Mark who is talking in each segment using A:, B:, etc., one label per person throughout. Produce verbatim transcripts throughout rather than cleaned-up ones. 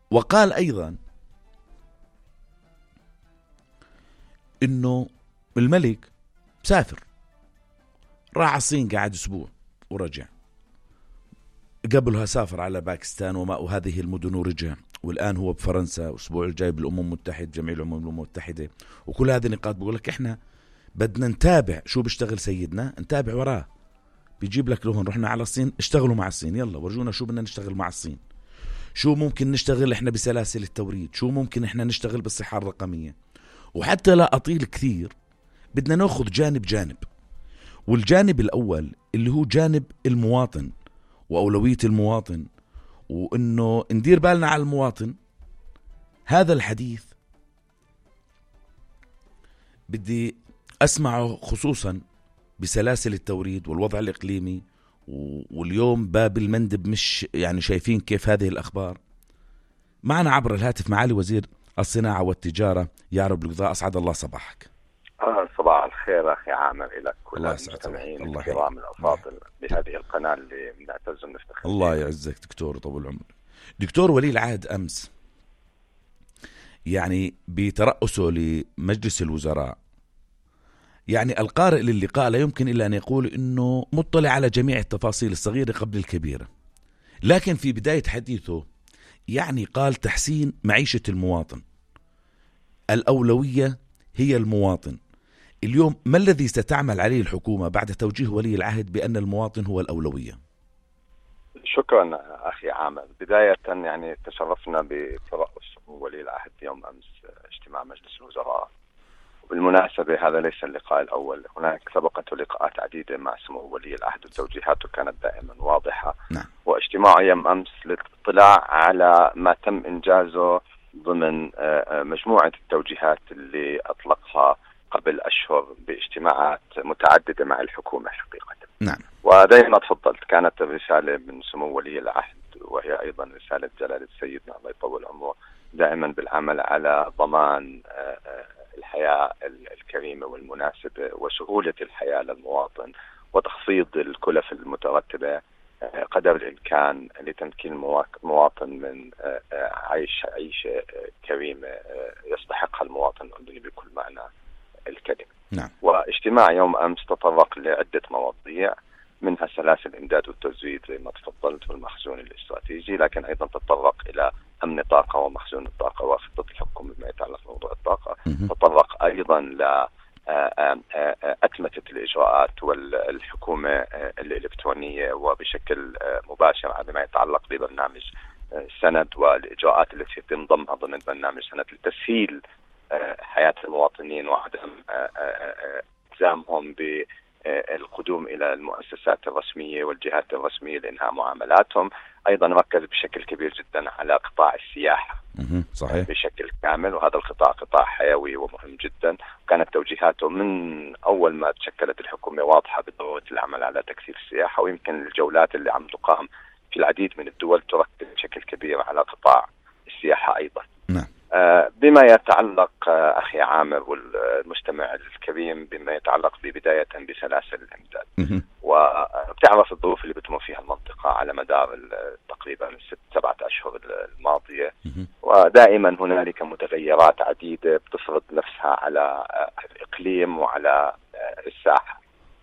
A: وقال أيضا إنه الملك سافر، راح الصين قاعد أسبوع ورجع، قبلها سافر على باكستان وما وهذه المدن ورجع، والآن هو بفرنسا، أسبوع الجاي بالأمم المتحدة، جمعية الأمم المتحدة. وكل هذه النقاط بقول لك إحنا بدنا نتابع شو بيشتغل سيدنا، نتابع وراه. بيجيب لك لهون رحنا على الصين، اشتغلوا مع الصين، يلا ورجونا شو بدنا نشتغل مع الصين، شو ممكن نشتغل إحنا بسلاسل التوريد، شو ممكن إحنا نشتغل بالصحة الرقمية. وحتى لا أطيل كثير بدنا نأخذ جانب جانب، والجانب الأول اللي هو جانب المواطن وأولوية المواطن، وإنه ندير بالنا على المواطن. هذا الحديث بدي أسمعه خصوصا بسلاسل التوريد والوضع الإقليمي، واليوم باب المندب مش يعني شايفين كيف هذه الأخبار. معنا عبر الهاتف معالي وزير الصناعة والتجارة يعرب القضاء، أسعد الله صباحك.
B: آه صباح الخير أخي عامر إلك
A: الله
B: والمستمعين الكرام الأفاضل بهذه القناة اللي بنعتز ونفتخر.
A: الله يعزك دكتور وطول العمر. دكتور ولي العهد أمس يعني بترأسه لمجلس الوزراء، يعني القارئ للقاء لا يمكن إلا أن يقول إنه مطلع على جميع التفاصيل الصغيرة قبل الكبيرة، لكن في بداية حديثه يعني قال تحسين معيشة المواطن، الأولوية هي المواطن. اليوم ما الذي ستعمل عليه الحكومة بعد توجيه ولي العهد بأن المواطن هو الأولوية؟
B: شكرا أخي عامر. بداية يعني تشرفنا بترأس ولي العهد يوم أمس اجتماع مجلس الوزراء، وبالمناسبة هذا ليس اللقاء الأول، هناك سبقته لقاءات عديدة مع سمو ولي العهد وتوجيهاته كانت دائما واضحة.
A: نعم.
B: واجتماع يوم أمس للاطلاع على ما تم إنجازه ضمن مجموعة التوجيهات اللي أطلقها قبل أشهر باجتماعات متعددة مع الحكومة حقيقة.
A: نعم.
B: وزي ما تفضلت كانت الرسالة من سمو ولي العهد، وهي أيضا رسالة جلالة سيدنا الله يطول عمره، دائما بالعمل على ضمان الحياة الكريمة والمناسبة وسهولة الحياة للمواطن وتخفيض الكلف المترتبة قدر الإمكان لتمكين المواطن من عيش عيشة كريمة يستحقها المواطن الأردني بكل معنى الكلمة.
A: نعم.
B: واجتماع يوم أمس تطرق لعدة مواضيع، منها سلاسل الإمداد والتزويد زي ما تفضلت والمخزون الاستراتيجي، لكن أيضا تطرق إلى أمن الطاقة ومخزون الطاقة وخطة الحكومة بما يتعلق بموضوع الطاقة. تطرق أيضا ل أتمتة الإجراءات والحكومة الإلكترونية وبشكل مباشر بما يتعلق ببرنامج سند والإجراءات التي تنضمها ضمن برنامج سند لتسهيل حياة المواطنين وعدم إلزامهم بالقدوم إلى المؤسسات الرسمية والجهات الرسمية لإنهاء معاملاتهم. أيضا ركز بشكل كبير جدا على قطاع السياحة.
A: صحيح.
B: بشكل كامل، وهذا القطاع قطاع حيوي ومهم جدا، وكانت توجيهاته من أول ما تشكلت الحكومة واضحة بضرورة العمل على تكثيف السياحة، ويمكن الجولات اللي عم تقام في العديد من الدول تركز بشكل كبير على قطاع السياحة أيضا.
A: نعم.
B: بما يتعلق أخي عامر والمستمع الكريم بما يتعلق ببداية بسلاسل الإمداد، وبتعرف الظروف اللي بتمر فيها المنطقة على مدار تقريبا الست سبعة أشهر الماضية، ودائما هنالك متغيرات عديدة بتفرض نفسها على الإقليم وعلى الساحة.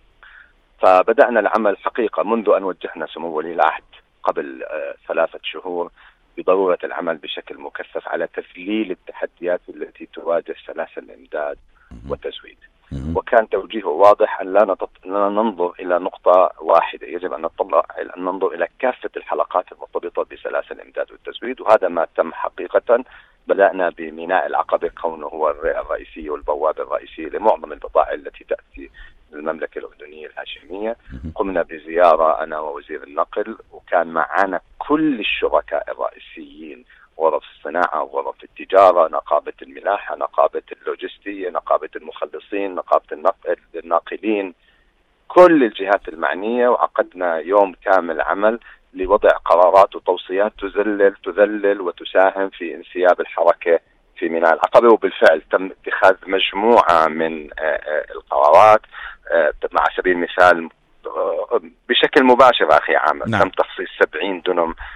B: فبدأنا العمل حقيقة منذ أن وجهنا سمو ولي العهد قبل ثلاثة شهور بضرورة العمل بشكل مكثف على تذليل التحديات التي تواجه سلاسل الإمداد والتزويد. وكان توجيهه واضح أن لا, نتط... لا ننظر إلى نقطة واحدة، يجب أن نطلع أن ننظر إلى كافة الحلقات المرتبطة بسلاسل الإمداد والتزويد، وهذا ما تم حقيقة. بدأنا بميناء العقبة كونه هو الرئة الرئيسية والبوابة الرئيسية لمعظم البضائع التي تأتي للمملكة الأردنية الهاشمية. قمنا بزيارة أنا ووزير النقل، وكان معنا كل الشركاء الرئيسيين، غرف الصناعة وغرف التجارة، نقابة الملاحة، نقابة اللوجستية، نقابة المخلصين، نقابة النقل الناقلين، كل الجهات المعنية. وعقدنا يوم كامل عمل لوضع قرارات وتوصيات تذلل تذلل وتساهم في انسياب الحركة في ميناء العقبة. وبالفعل تم اتخاذ مجموعة من القرارات. مع سبيل المثال بشكل مباشر أخي عامر، تم تخصيص سبعين دنم